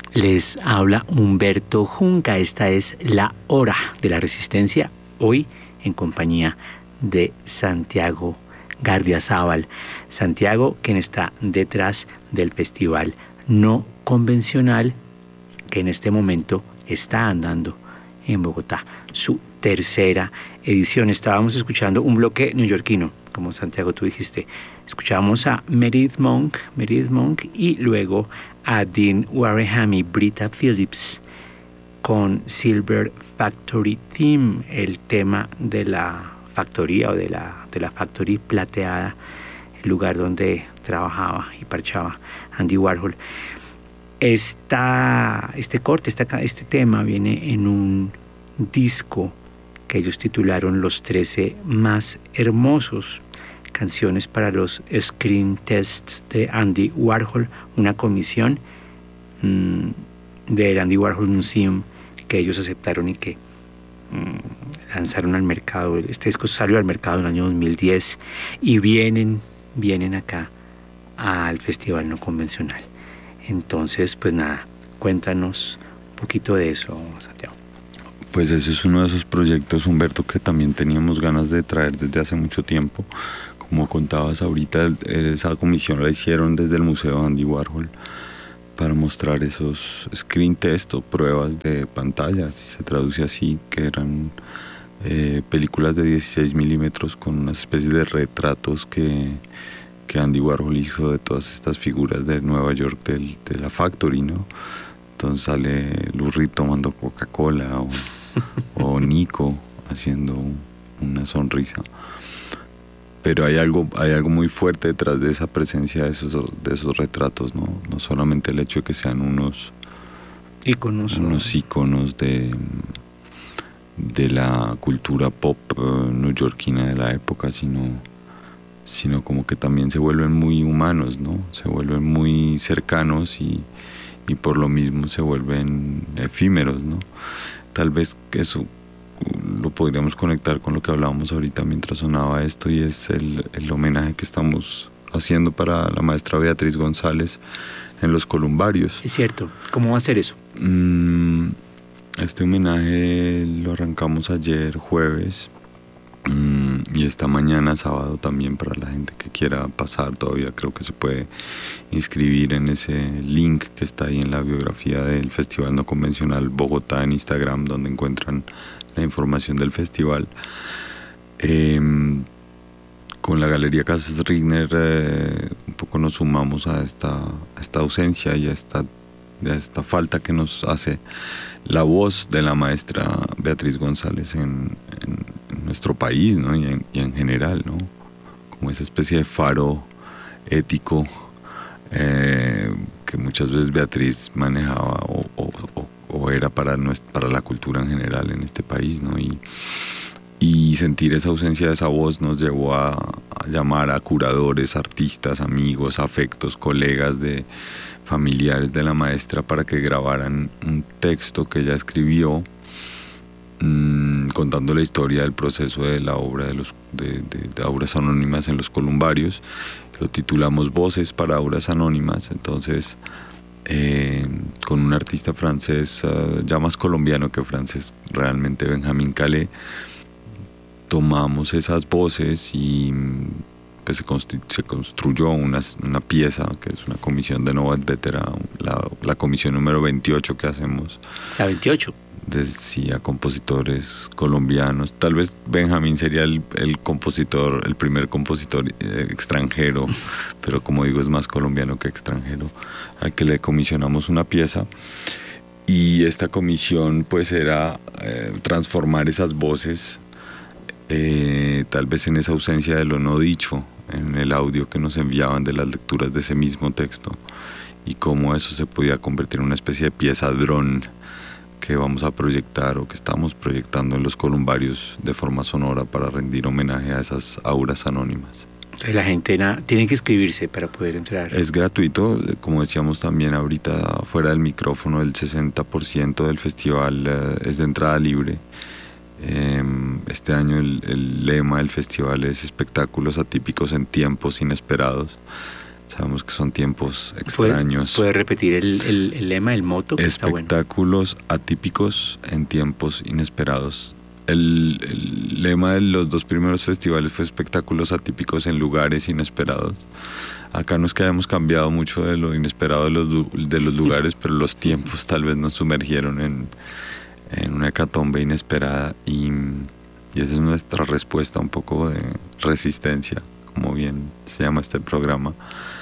Les habla Humberto Junca. Esta es La Hora de la Resistencia, hoy en compañía de Santiago Gardiazabal. Santiago, quien está detrás del Festival No Convencional, que en este momento está andando en Bogotá, su tercera edición. Estábamos escuchando un bloque neoyorquino, como Santiago tú dijiste. Escuchábamos a Meredith Monk y luego a Dean Wareham y Britta Phillips con Silver Factory Theme, el tema de la factoría o de la factory plateada, el lugar donde trabajaba y parchaba Andy Warhol. Este tema viene en un disco que ellos titularon Los 13 más hermosos, canciones para los Screen Tests de Andy Warhol, una comisión del Andy Warhol Museum que ellos aceptaron y que lanzaron al mercado. Este disco salió al mercado en el año 2010 y vienen acá al Festival No Convencional. Entonces, pues nada, cuéntanos un poquito de eso, Santiago. Pues ese es uno de esos proyectos, Humberto, que también teníamos ganas de traer desde hace mucho tiempo. Como contabas ahorita, esa comisión la hicieron desde el Museo Andy Warhol para mostrar esos screen test o pruebas de pantalla, si se traduce así, que eran películas de 16 milímetros con una especie de retratos que Andy Warhol hizo de todas estas figuras de Nueva York de la Factory, ¿no? Entonces sale Lou Reed tomando Coca-Cola o Nico haciendo una sonrisa. Pero hay algo muy fuerte detrás de esa presencia de esos retratos, ¿no? No solamente el hecho de que sean unos íconos de la cultura pop neoyorquina de la época, sino como que también se vuelven muy humanos, ¿no? Se vuelven muy cercanos y por lo mismo se vuelven efímeros, ¿no? Tal vez que eso lo podríamos conectar con lo que hablábamos ahorita mientras sonaba esto, y es el homenaje que estamos haciendo para la maestra Beatriz González en los Columbarios. Es cierto. ¿Cómo va a ser eso? Este homenaje lo arrancamos ayer jueves y esta mañana sábado también, para la gente que quiera pasar. Todavía creo que se puede inscribir en ese link que está ahí en la biografía del Festival No Convencional Bogotá en Instagram, donde encuentran la información del festival. Con la Galería Casas Rigner un poco nos sumamos a esta ausencia y a esta falta que nos hace la voz de la maestra Beatriz González en nuestro país, ¿no? y en general, ¿no? Como esa especie de faro ético que muchas veces Beatriz manejaba o era para la cultura en general en este país, ¿no? Y sentir esa ausencia de esa voz nos llevó a llamar a curadores, artistas, amigos, afectos, colegas, familiares de la maestra, para que grabaran un texto que ella escribió contando la historia del proceso de la obra de Auras Anónimas en los Columbarios. Lo titulamos Voces para Auras Anónimas. Entonces, con un artista francés, ya más colombiano que francés realmente, Benjamin Calais, tomamos esas voces y pues se construyó una pieza que es una comisión de Nova et Vetera, la comisión número 28 que hacemos. La 28. Decía compositores colombianos. Tal vez Benjamín sería el primer compositor extranjero, pero como digo, es más colombiano que extranjero, al que le comisionamos una pieza. Y esta comisión pues era transformar esas voces, tal vez en esa ausencia de lo no dicho, en el audio que nos enviaban de las lecturas de ese mismo texto, y cómo eso se podía convertir en una especie de pieza dron que vamos a proyectar o que estamos proyectando en los Columbarios de forma sonora para rendir homenaje a esas auras anónimas. Entonces la gente tiene que inscribirse para poder entrar. Es gratuito, como decíamos también ahorita fuera del micrófono, el 60% del festival es de entrada libre. Este año el lema del festival es espectáculos atípicos en tiempos inesperados. Sabemos que son tiempos extraños. ¿Puede repetir el lema del moto? Que espectáculos atípicos en tiempos inesperados. El lema de los 2 primeros festivales fue espectáculos atípicos en lugares inesperados. Acá no es que hayamos cambiado mucho de lo inesperado de los lugares, pero los tiempos tal vez nos sumergieron en una hecatombe inesperada y esa es nuestra respuesta, un poco de resistencia, como bien se llama este programa,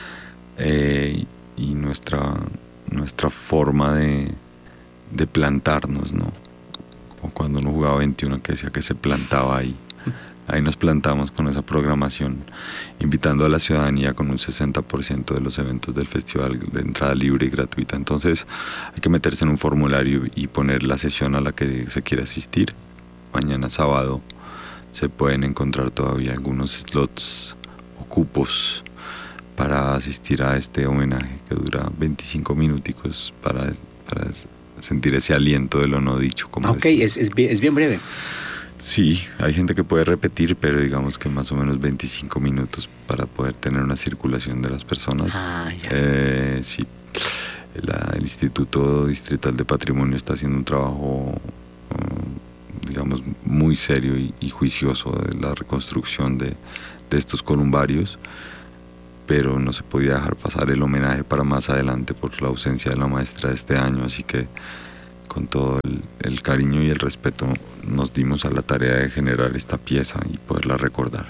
y nuestra forma de plantarnos, ¿no? Como cuando uno jugaba 21 que decía que se plantaba ahí. Ahí nos plantamos con esa programación, invitando a la ciudadanía con un 60% de los eventos del festival de entrada libre y gratuita. Entonces hay que meterse en un formulario y poner la sesión a la que se quiere asistir. Mañana sábado se pueden encontrar todavía algunos slots o cupos para asistir a este homenaje que dura 25 minuticos para sentir ese aliento de lo no dicho. Como es bien breve. Sí, hay gente que puede repetir, pero digamos que más o menos 25 minutos para poder tener una circulación de las personas. Sí, el Instituto Distrital de Patrimonio está haciendo un trabajo, digamos, muy serio y juicioso de la reconstrucción de estos columbarios, pero no se podía dejar pasar el homenaje para más adelante por la ausencia de la maestra de este año, así que con todo el cariño y el respeto nos dimos a la tarea de generar esta pieza y poderla recordar.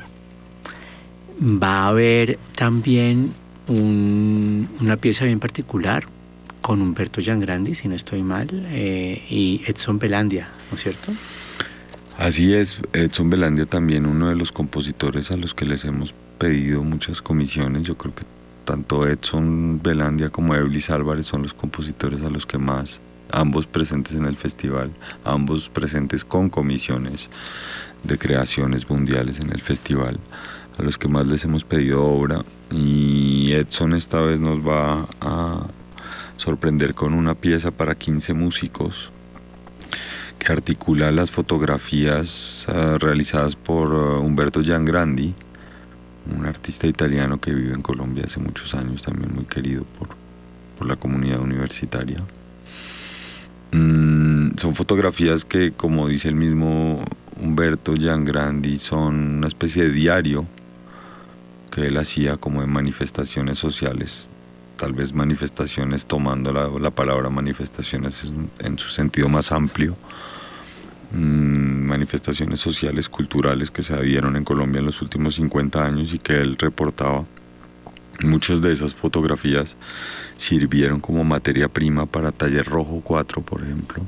Va a haber también una pieza bien particular con Humberto Giangrandi, si no estoy mal, y Edson Belandia, ¿no es cierto? Así es, Edson Belandia también uno de los compositores a los que les hemos pedido muchas comisiones. Yo creo que tanto Edson Belandia como Eblis Álvarez son los compositores a los que más, ambos presentes en el festival, ambos presentes con comisiones de creaciones mundiales en el festival, a los que más les hemos pedido obra, y Edson esta vez nos va a sorprender con una pieza para 15 músicos que articula las fotografías realizadas por Humberto Giangrandi, un artista italiano que vive en Colombia hace muchos años, también muy querido por la comunidad universitaria. Son fotografías que, como dice el mismo Humberto Giangrandi, son una especie de diario que él hacía como en manifestaciones sociales, tal vez manifestaciones tomando la palabra manifestaciones en su sentido más amplio, manifestaciones sociales, culturales que se dieron en Colombia en los últimos 50 años y que él reportaba. Muchas de esas fotografías sirvieron como materia prima para Taller Rojo 4, por ejemplo,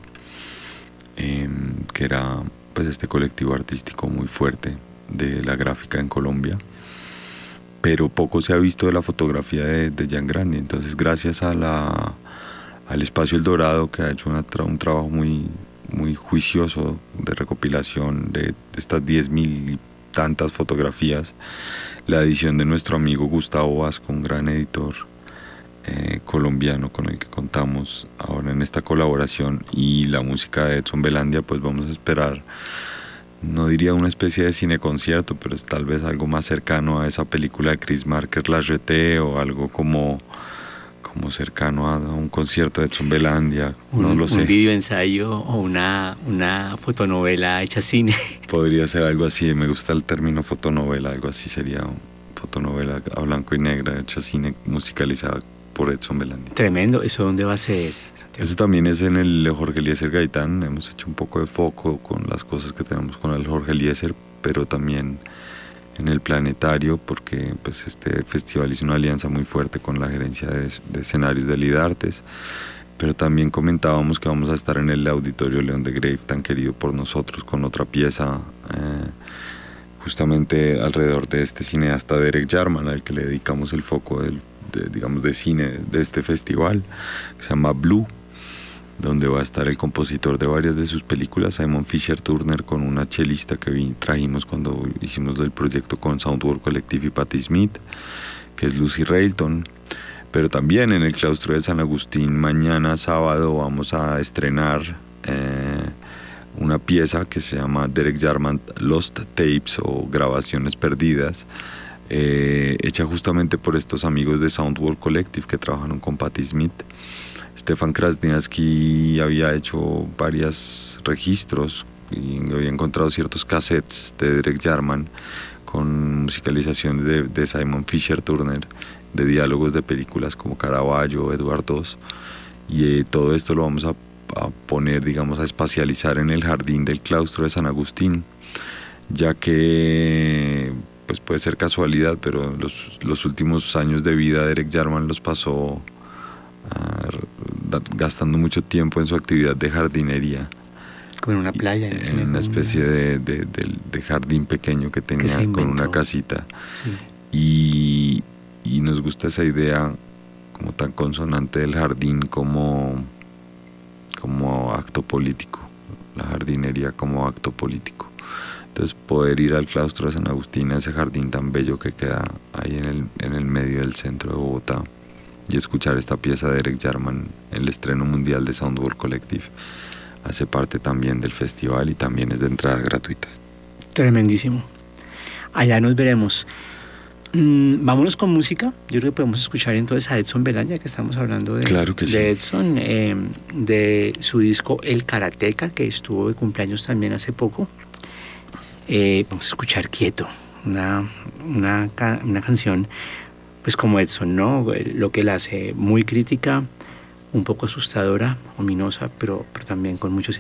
que era pues este colectivo artístico muy fuerte de la gráfica en Colombia, pero poco se ha visto de la fotografía de Giangrandi. Entonces, gracias al Espacio El Dorado, que ha hecho un trabajo muy, muy juicioso de recopilación de estas 10.000 y tantas fotografías, la edición de nuestro amigo Gustavo Vasco, un gran editor colombiano con el que contamos ahora en esta colaboración, y la música de Edson Belandia, pues vamos a esperar, no diría una especie de cineconcierto, pero es tal vez algo más cercano a esa película de Chris Marker, La Jetée, o algo como cercano a un concierto de Edson Belandia, no lo sé. Un video ensayo o una fotonovela hecha cine. Podría ser algo así, me gusta el término fotonovela, algo así sería fotonovela a blanco y negra, hecha cine, musicalizada por Edson Belandia. Tremendo. ¿Eso dónde va a ser, Santiago? Eso también es en el Jorge Eliezer Gaitán. Hemos hecho un poco de foco con las cosas que tenemos con el Jorge Eliezer, pero también en el Planetario, porque pues este festival hizo una alianza muy fuerte con la gerencia de escenarios de Lidartes, pero también comentábamos que vamos a estar en el Auditorio León de Grave, tan querido por nosotros, con otra pieza justamente alrededor de este cineasta Derek Jarman, al que le dedicamos el foco de cine de este festival, que se llama Blue, donde va a estar el compositor de varias de sus películas, Simon Fisher Turner, con una chelista que trajimos cuando hicimos el proyecto con Soundwork Collective y Patti Smith, que es Lucy Railton. Pero también en el claustro de San Agustín, mañana sábado, vamos a estrenar una pieza que se llama Derek Jarman Lost Tapes, o Grabaciones Perdidas, hecha justamente por estos amigos de Soundworld Collective que trabajaron con Patti Smith. Stefan Krasniansky había hecho varios registros y había encontrado ciertos cassettes de Derek Jarman con musicalizaciones de Simon Fisher Turner, de diálogos de películas como Caravaggio, Edward II, y todo esto lo vamos a poner, digamos, a espacializar en el jardín del claustro de San Agustín, ya que pues puede ser casualidad, pero los últimos años de vida de Derek Jarman los pasó gastando mucho tiempo en su actividad de jardinería. Como en una playa. En una especie de jardín pequeño que tenía con una casita. Sí. Y nos gusta esa idea como tan consonante del jardín como acto político, la jardinería como acto político. Entonces poder ir al claustro de San Agustín, a ese jardín tan bello que queda ahí en el medio del centro de Bogotá, y escuchar esta pieza de Derek Jarman, el estreno mundial de Soundworld Collective, hace parte también del festival y también es de entrada gratuita. Tremendísimo. Allá nos veremos. Vámonos con música. Yo creo que podemos escuchar entonces a Edson Belán, ya que estamos hablando de, claro que sí. de Edson, de su disco El Karateca, que estuvo de cumpleaños también hace poco. Vamos a escuchar Quieto, una canción pues como Edson, ¿no? Lo que él hace, muy crítica, un poco asustadora, ominosa, pero también con mucho